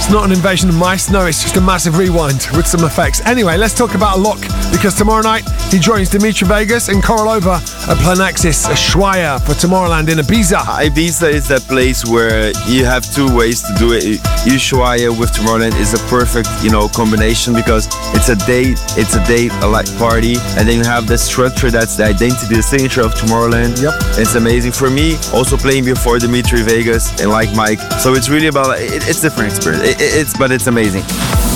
It's not an invasion of mice, no, it's just a massive rewind with some effects. Anyway, let's talk about Alok, because tomorrow night he joins Dimitri Vegas and Korolova at Planaxis Ushuaia for Tomorrowland in Ibiza. Ibiza is that place where you have two ways to do it. Ushuaia with Tomorrowland is a perfect, combination, because it's a date, a light party, and then you have the structure that's the identity, the signature of Tomorrowland. Yep. It's amazing for me. Also playing before Dimitri Vegas and like Mike, so it's really about it's different experience. But it's amazing.